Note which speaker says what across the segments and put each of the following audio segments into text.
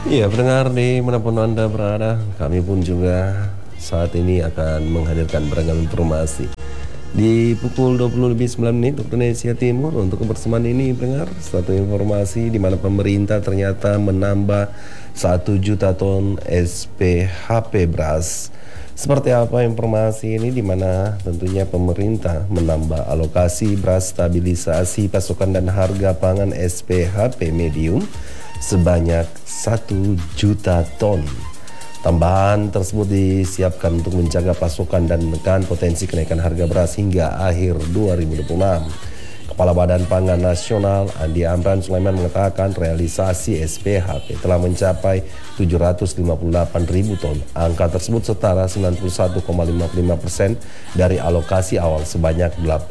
Speaker 1: Iya, pendengar dimanapun Anda berada, kami pun juga saat ini akan menghadirkan beragam informasi. Di pukul 20:09 waktu Indonesia Timur untuk kebersamaan ini, pendengar, satu informasi di mana pemerintah ternyata menambah 1 juta ton SPHP beras. Seperti apa informasi ini, di mana tentunya pemerintah menambah alokasi beras stabilisasi pasokan dan harga pangan SPHP medium sebanyak 1 juta ton. Tambahan tersebut disiapkan untuk menjaga pasokan dan menekan potensi kenaikan harga beras hingga akhir 2026. Kepala Badan Pangan Nasional Andi Amran Sulaiman mengatakan realisasi SPHP telah mencapai 758.000 ton. Angka tersebut setara 91,55% dari alokasi awal sebanyak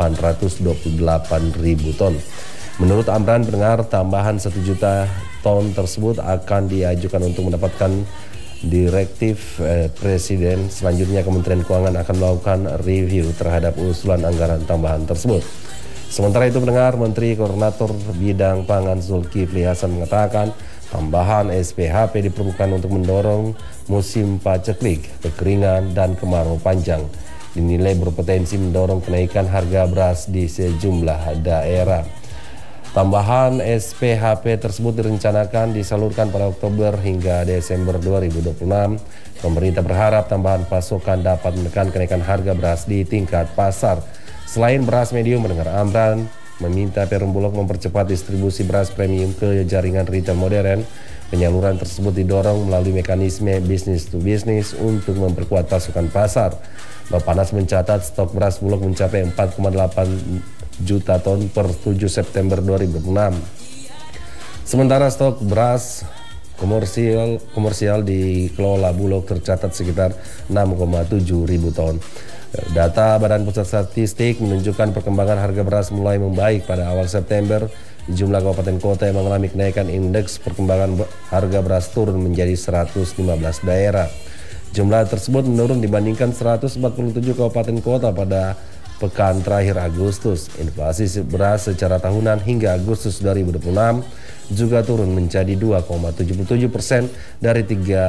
Speaker 1: 828.000 ton. Menurut Amran, pendengar, tambahan 1 juta ton tersebut akan diajukan untuk mendapatkan direktif Presiden. Selanjutnya Kementerian Keuangan akan melakukan review terhadap usulan anggaran tambahan tersebut. Sementara itu, pendengar, Menteri Koordinator Bidang Pangan Zulkifli Hasan mengatakan tambahan SPHP diperlukan untuk mendorong musim paceklik, kekeringan, dan kemarau panjang. Dinilai berpotensi mendorong kenaikan harga beras di sejumlah daerah. Tambahan SPHP tersebut direncanakan disalurkan pada Oktober hingga Desember 2026. Pemerintah berharap tambahan pasokan dapat menekan kenaikan harga beras di tingkat pasar. Selain beras medium, pendengar, Amran meminta Perum Bulog mempercepat distribusi beras premium ke jaringan retail modern. Penyaluran tersebut didorong melalui mekanisme bisnis to bisnis untuk memperkuat pasokan pasar. Bappenas mencatat stok beras Bulog mencapai 4,8 juta ton per 7 September 2006. Sementara stok beras komersial dikelola Bulog tercatat sekitar 6,7 ribu ton. Data Badan Pusat Statistik menunjukkan perkembangan harga beras mulai membaik pada awal September. Jumlah kabupaten kota yang mengalami kenaikan indeks perkembangan harga beras turun menjadi 115 daerah. Jumlah tersebut menurun dibandingkan 147 kabupaten kota pada pekan terakhir Agustus. Inflasi beras secara tahunan hingga Agustus 2026 juga turun menjadi 2,77% dari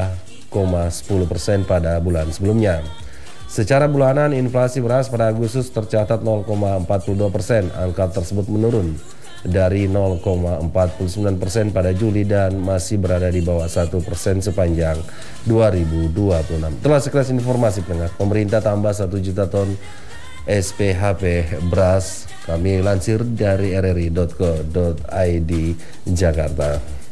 Speaker 1: 3,10% pada bulan sebelumnya. Secara bulanan, inflasi beras pada Agustus tercatat 0,42%. Angka tersebut menurun dari 0,49% pada Juli dan masih berada di bawah 1% sepanjang 2026. Telah sekilas informasi, pendengar. Pemerintah tambah 1 juta ton SPHP beras. Kami lansir dari rri.co.id Jakarta.